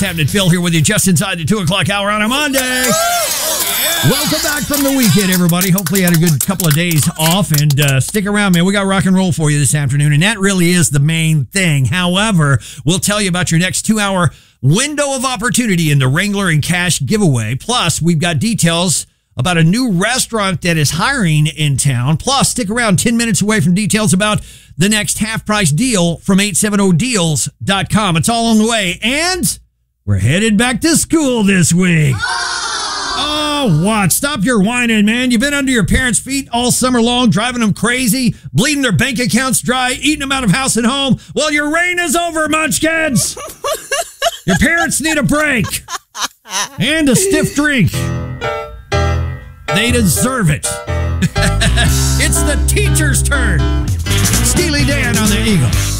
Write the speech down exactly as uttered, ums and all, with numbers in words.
Captain Phil here with you just inside the two o'clock hour on a Monday. Oh, yeah. Welcome back from the weekend, everybody. Hopefully you had a good couple of days off, and uh, stick around, man. We got rock and roll for you this afternoon, and that really is the main thing. However, we'll tell you about your next two-hour window of opportunity in the Wrangler and Cash giveaway. Plus, we've got details about a new restaurant that is hiring in town. Plus, stick around ten minutes away from details about the next half-price deal from eight seventy deals dot com. It's all on the way, and we're headed back to school this week. Oh, what? Stop your whining, man. You've been under your parents' feet all summer long, driving them crazy, bleeding their bank accounts dry, eating them out of house and home. Well, your reign is over, munchkins. Your parents need a break and a stiff drink. They deserve it. It's the teacher's turn. Steely Dan on the Eagle.